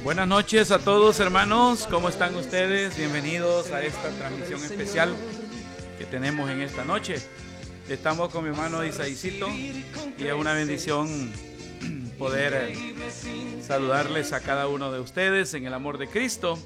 Buenas noches a todos, hermanos, ¿cómo están ustedes? Bienvenidos a esta transmisión especial que tenemos en esta noche. Estamos con mi hermano Isaícito y es una bendición poder saludarles a cada uno de ustedes en el amor de Cristo.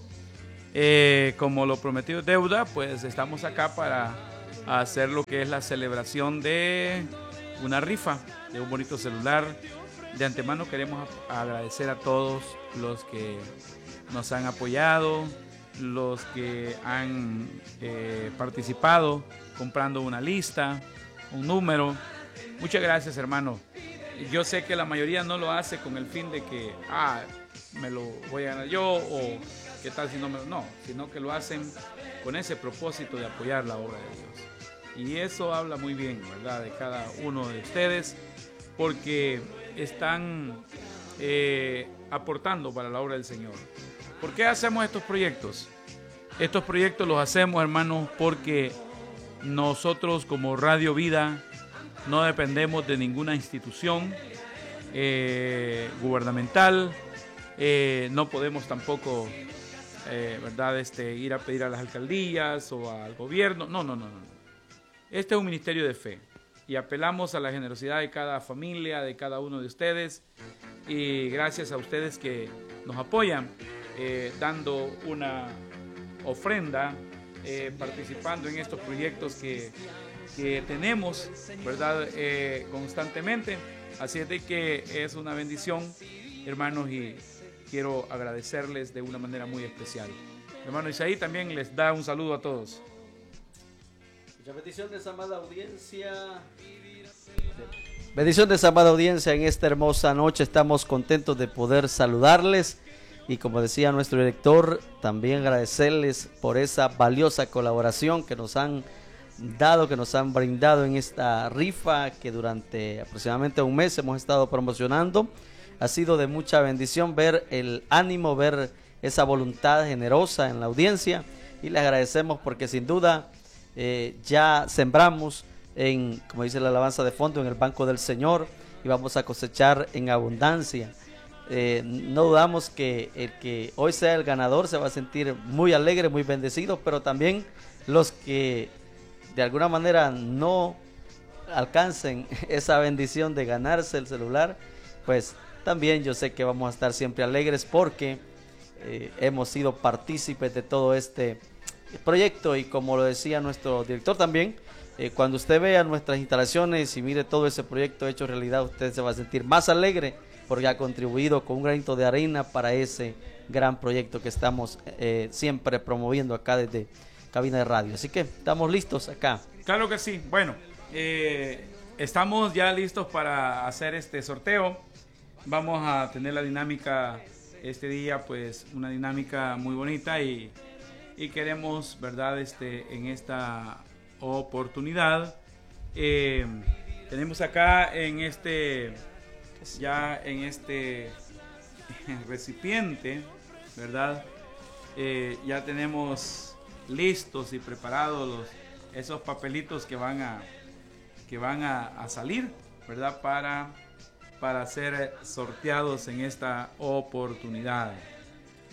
Como lo prometido es deuda, pues estamos acá para hacer lo que es la celebración de una rifa de un bonito celular. De antemano queremos agradecer a todos los que nos han apoyado, los que han participado comprando una lista, un número. Muchas gracias, hermano. Yo sé que la mayoría no lo hace con el fin de que me lo voy a ganar yo o qué tal si no me lo... No, sino que lo hacen con ese propósito de apoyar la obra de Dios. Y eso habla muy bien, ¿verdad?, de cada uno de ustedes, porque están aportando para la obra del Señor. ¿Por qué hacemos estos proyectos? Estos proyectos los hacemos, hermanos, porque nosotros como Radio Vida no dependemos de ninguna institución gubernamental. No podemos tampoco, ¿verdad?, ir a pedir a las alcaldías o al gobierno. No. Este es un ministerio de fe. Y apelamos a la generosidad de cada familia, de cada uno de ustedes. Y gracias a ustedes que nos apoyan dando una ofrenda, participando en estos proyectos que tenemos, ¿verdad?, constantemente. Así es de que es una bendición, hermanos, y quiero agradecerles de una manera muy especial. Hermano Isaí también les da un saludo a todos. Bendiciones, amada audiencia. Bendiciones, amada audiencia. En esta hermosa noche estamos contentos de poder saludarles y, como decía nuestro director, también agradecerles por esa valiosa colaboración que nos han dado, que nos han brindado en esta rifa que durante aproximadamente un mes hemos estado promocionando. Ha sido de mucha bendición ver el ánimo, ver esa voluntad generosa en la audiencia, y les agradecemos porque sin duda ya sembramos como dice la alabanza de fondo, en el banco del Señor, y vamos a cosechar en abundancia. No dudamos que el que hoy sea el ganador se va a sentir muy alegre, muy bendecido, pero también los que de alguna manera no alcancen esa bendición de ganarse el celular, pues también yo sé que vamos a estar siempre alegres porque hemos sido partícipes de todo este proyecto. Y como lo decía nuestro director también, cuando usted vea nuestras instalaciones y mire todo ese proyecto hecho realidad, usted se va a sentir más alegre porque ha contribuido con un granito de arena para ese gran proyecto que estamos siempre promoviendo acá desde Cabina de Radio. Así que estamos listos acá. Claro que sí. Bueno, estamos ya listos para hacer este sorteo. Vamos a tener la dinámica este día, pues una dinámica muy bonita, y queremos, ¿verdad?, en esta oportunidad tenemos acá en este recipiente, ¿verdad? Ya tenemos listos y preparados esos papelitos que van a salir, ¿verdad?, para ser sorteados en esta oportunidad.